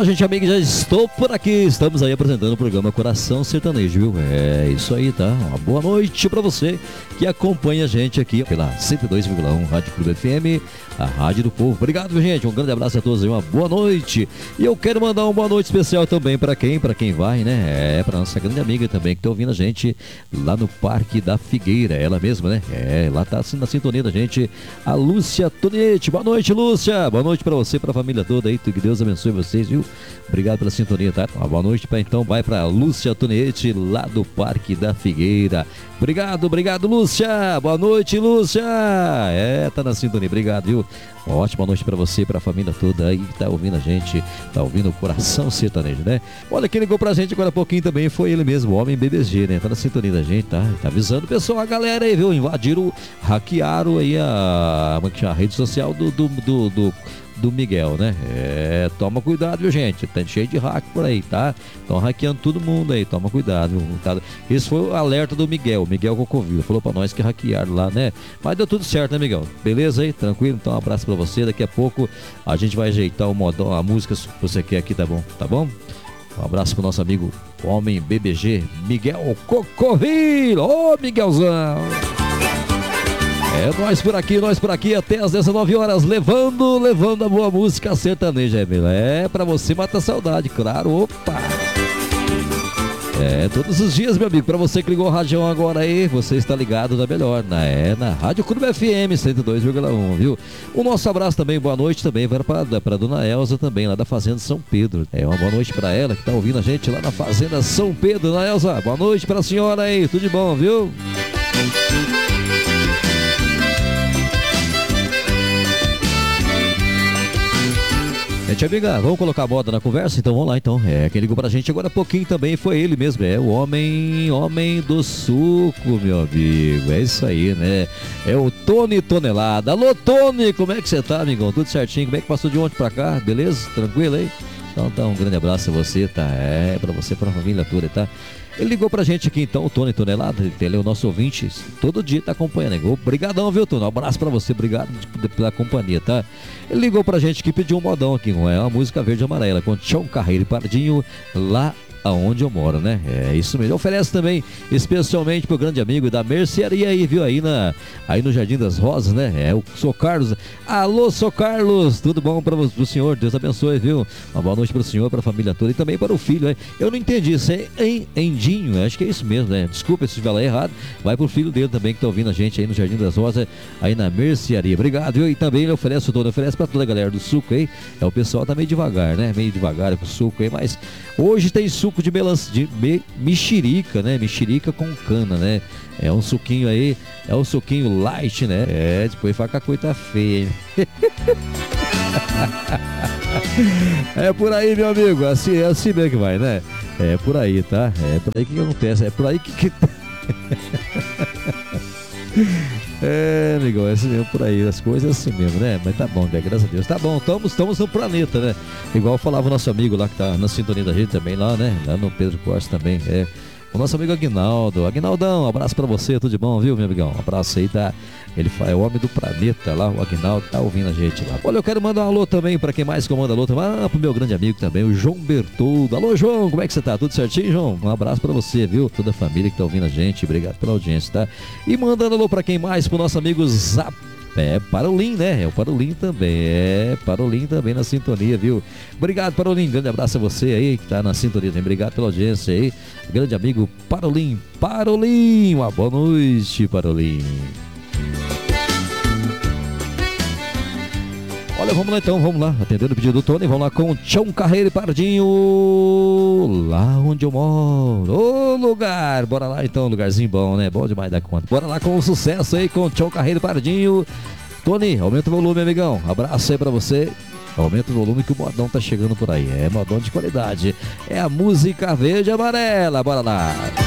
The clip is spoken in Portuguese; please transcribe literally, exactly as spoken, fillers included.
Fala, gente amiga, já estou por aqui. Estamos aí apresentando o programa Coração Sertanejo, viu? É isso aí, tá? Uma boa noite pra você que acompanha a gente aqui pela cento e dois vírgula um Rádio Clube F M, a Rádio do Povo. Obrigado, gente. Um grande abraço a todos aí, uma boa noite. E eu quero mandar uma boa noite especial também pra quem? Pra quem vai, né? É, pra nossa grande amiga também que tá ouvindo a gente lá no Parque da Figueira. Ela mesma, né? É, lá tá assim na sintonia da gente, a Lúcia Tonietti. Boa noite, Lúcia. Boa noite pra você, pra família toda aí. Que Deus abençoe vocês, viu? Obrigado pela sintonia, tá? Uma boa noite pra então, vai pra Lúcia Tonietti, lá do Parque da Figueira. Obrigado, obrigado, Lúcia. Boa noite, Lúcia. É, tá na sintonia, obrigado, viu? Uma ótima noite pra você, pra família toda aí que tá ouvindo a gente, tá ouvindo o Coração Sertanejo, né? Olha, quem ligou pra gente agora há pouquinho também foi ele mesmo, o Homem B B G, né? Tá na sintonia da gente, tá? Tá avisando o pessoal, a galera aí, viu? Invadiram, hackearam aí a, a rede social do, do, do, do do Miguel, né? É, toma cuidado, viu, gente? Tá cheio de hack por aí, tá? Estão hackeando todo mundo aí, toma cuidado, viu? Tá? Esse foi o alerta do Miguel, Miguel Cocovil, falou pra nós que hackearam lá, né? Mas deu tudo certo, né, Miguel? Beleza aí? Tranquilo? Então um abraço pra você, daqui a pouco a gente vai ajeitar o modão, a música que você quer aqui, tá bom? Tá bom? Um abraço pro nosso amigo Homem B B G, Miguel Cocovil. Ô, Miguelzão! É nós por aqui, nós por aqui até às dezenove horas, levando, levando a boa música sertaneja, é, é pra você matar a saudade, claro, opa! É, todos os dias, meu amigo, pra você que ligou o radião agora aí, você está ligado na melhor, na, é, na Rádio Clube F M cento e dois vírgula um, viu? O nosso abraço também, boa noite também, vai pra, pra dona Elza também, lá da Fazenda São Pedro. É, uma boa noite pra ela que tá ouvindo a gente lá na Fazenda São Pedro, dona Elza, boa noite pra senhora aí, tudo de bom, viu? Gente amiga, vamos colocar a moda na conversa? Então vamos lá então. É, quem ligou pra gente agora há pouquinho também foi ele mesmo, é o homem, homem do suco, meu amigo. É isso aí, né? É o Tony Tonelada. Alô, Tony, como é que você tá, amigão? Tudo certinho? Como é que passou de ontem pra cá? Beleza? Tranquilo aí? Então tá, um grande abraço a você, tá? É, pra você, pra família toda, tá? Ele ligou pra gente aqui então, o Tony Tonelada, ele é o nosso ouvinte, todo dia tá acompanhando. Obrigadão, viu, Tony? Um abraço pra você, obrigado pela companhia, tá? Ele ligou pra gente que pediu um modão aqui, é uma música verde e amarela, com Tião Carreiro e Pardinho, lá aonde eu moro, né? É isso mesmo. Oferece também, especialmente pro grande amigo da mercearia aí, viu? Aí, na, aí no Jardim das Rosas, né? É o Sou Carlos. Alô, Sou Carlos! Tudo bom para o senhor? Deus abençoe, viu? Uma boa noite para o senhor, para a família toda e também para o filho, né? Eu não entendi, isso é em, Endinho, acho que é isso mesmo, né? Desculpa se estiver lá errado. Vai pro filho dele também que tá ouvindo a gente aí no Jardim das Rosas, aí na mercearia. Obrigado, viu? E também ele oferece o dono, oferece para toda a galera do suco aí. É, o pessoal tá meio devagar, né? Meio devagar com o suco aí, mas hoje tem suco de melancia, de me, mexerica, né? Mexerica com cana, né? É um suquinho aí, é um suquinho light, né? É, depois fica a coisa feia, hein? É por aí, meu amigo, assim, é assim mesmo que vai, né? É por aí, tá? É por aí que acontece, é por aí que... que... É, amigão, é assim mesmo por aí, as coisas assim mesmo, né? Mas tá bom, né? Graças a Deus. Tá bom, estamos, estamos no planeta, né? Igual falava o nosso amigo lá que tá na sintonia da gente também lá, né? Lá no Pedro Costa também, é. O nosso amigo Aguinaldo. Aguinaldão, um abraço pra você, tudo de bom, viu, meu amigão? Um abraço aí, tá? Ele é o homem do planeta lá, o Aguinaldo, tá ouvindo a gente lá. Olha, eu quero mandar um alô também pra quem mais comanda alô também. Ah, pro meu grande amigo também, o João Bertoldo. Alô, João, como é que você tá? Tudo certinho, João? Um abraço pra você, viu? Toda a família que tá ouvindo a gente, obrigado pela audiência, tá? E mandando alô pra quem mais? Pro nosso amigo Zap. É, Parolim, né? É o Parolim também, é, Parolim também na sintonia, viu? Obrigado, Parolim, grande abraço a você aí que tá na sintonia também, obrigado pela audiência aí, grande amigo Parolim, Parolim, uma boa noite, Parolim. Olha, vamos lá então, vamos lá, atendendo o pedido do Tony, vamos lá com Tião Carreiro e Pardinho, lá onde eu moro, ô lugar, bora lá então, lugarzinho bom, né, bom demais da conta, bora lá com o sucesso aí, com Tião Carreiro e Pardinho. Tony, aumenta o volume, amigão, abraço aí pra você, aumenta o volume que o modão tá chegando por aí, é modão de qualidade, é a música verde e amarela, bora lá.